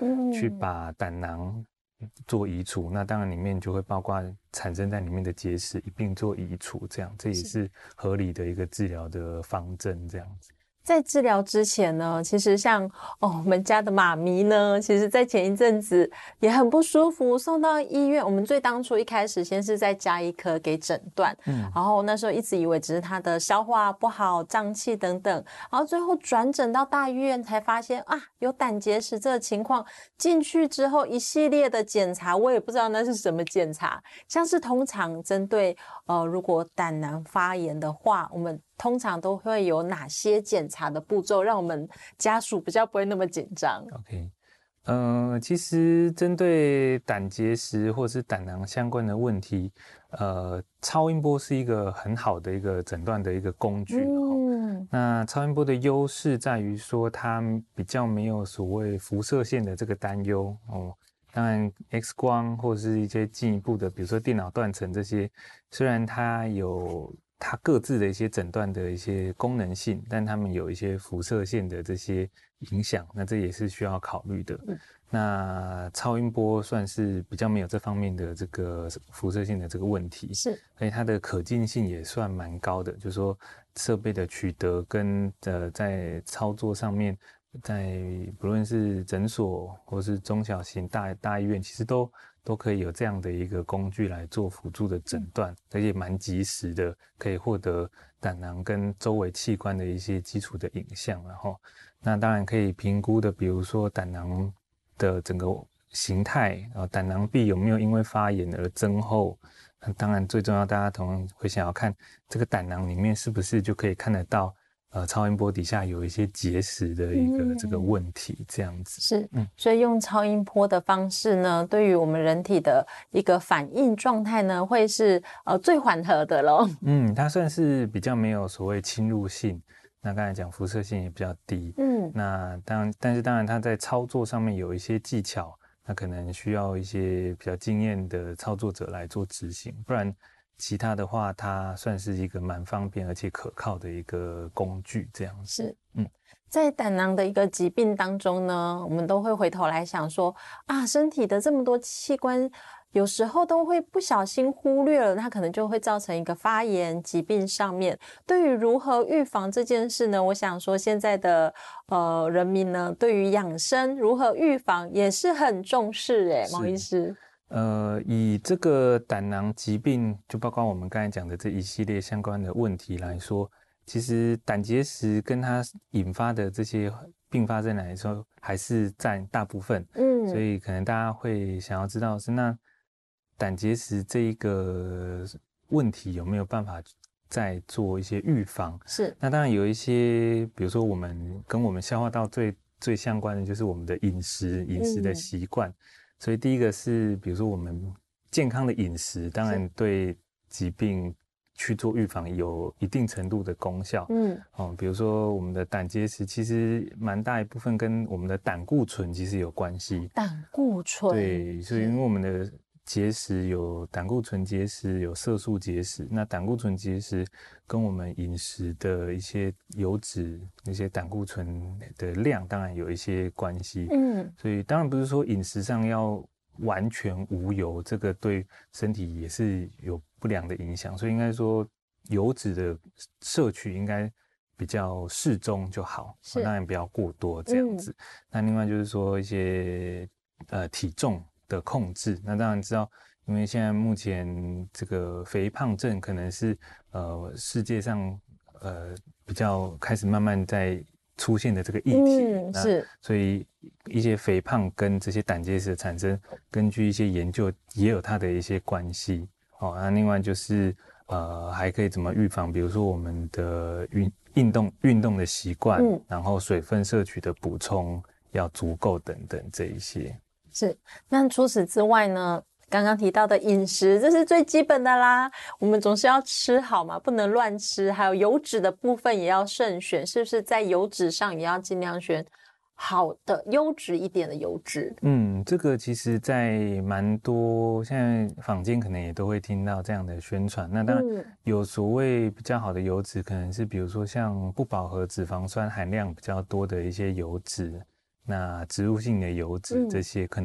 去把胆囊做移除，那当然里面就会包括产生在里面的结石一并做移除，这样这也是合理的一个治疗的方针，这样子。 在治疗之前呢，其实像我们家的妈咪呢，其实在前一阵子也很不舒服，送到医院。我们当初一开始先是在家医科给诊断，然后那时候一直以为只是她的消化不好、胀气等等，然后最后转诊到大医院才发现啊，有胆结石这个情况。进去之后一系列的检查，我也不知道那是什么检查，像是通常针对如果胆囊发炎的话，我们通常都会有哪些检查的步骤，让我们家属比较不会那么紧张 OK， 其实针对胆结石或是胆囊相关的问题，超音波是一个很好的一个诊断的一个工具。那超音波的优势在于说，它比较没有所谓辐射线的这个担忧哦。当然 X 光或是一些进一步的，比如说电脑断层这些，虽然它有它各自的一些诊断的一些功能性，但它们有一些辐射线的这些影响，那这也是需要考虑的。那超音波算是比较没有这方面的这个辐射线的这个问题， 是， 所以它的可进性也算蛮高的，就是说设备的取得跟在操作上面，在不论是诊所或是中小型大医院，其实都可以有这样的一个工具来做辅助的诊断，而且蛮及时的，可以获得胆囊跟周围器官的一些基础的影像，然后那当然可以评估的，比如说胆囊的整个形态，胆囊壁有没有因为发炎而增厚。那当然最重要，大家同样会想要看这个胆囊里面是不是就可以看得到超音波底下有一些结石的一个这个问题，这样子。 是，所以用超音波的方式呢，对于我们人体的一个反应状态呢，会是最缓和的咯。 它算是比较没有所谓侵入性，那刚才讲辐射性也比较低。那但是当然它在操作上面有一些技巧，那可能需要一些比较经验的操作者来做执行，不然其他的话，它算是一个蛮方便而且可靠的一个工具，这样子。 是，在胆囊的一个疾病当中呢，我们都会回头来想说啊，身体的这么多器官，有时候都会不小心忽略了，它可能就会造成一个发炎疾病上面。对于如何预防这件事呢，我想说现在的人民呢，对于养生如何预防也是很重视诶，毛医师。 以这个胆囊疾病，就包括我们刚才讲的这一系列相关的问题来说，其实胆结石跟它引发的这些并发症来说，还是占大部分。所以可能大家会想要知道是那胆结石这一个问题有没有办法再做一些预防？ 是， 那当然有一些，比如说我们跟我们消化道最相关的就是我们的饮食的习惯。所以第一个是，比如说我们健康的饮食，当然对疾病去做预防有一定程度的功效。比如说我们的胆结石，其实蛮大一部分跟我们的胆固醇其实有关系。 胆固醇， 对，所以因为我们的结石有胆固醇结石，有色素结石。那胆固醇结石跟我们饮食的一些油脂、那些胆固醇的量，当然有一些关系。所以当然不是说饮食上要完全无油，这个对身体也是有不良的影响。所以应该说油脂的摄取应该比较适中就好，当然不要过多这样子。那另外就是说一些体重的控制，那当然知道，因为现在目前这个肥胖症可能是世界上比较开始慢慢在出现的这个议题， 是， 所以一些肥胖跟这些胆结石的产生，根据一些研究也有它的一些关系。那另外就是还可以怎么预防，比如说我们的运动的习惯，然后水分摄取的补充要足够等等这一些。 是，那除此之外呢，刚刚提到的饮食，这是最基本的啦。我们总是要吃好嘛，不能乱吃。还有油脂的部分也要慎选，是不是在油脂上也要尽量选好的优质一点的油脂？ 这个其实在蛮多现在坊间可能也都会听到这样的宣传。那当然有所谓比较好的油脂，可能是比如说像不饱和脂肪酸含量比较多的一些油脂。 那植物性的油脂这些可能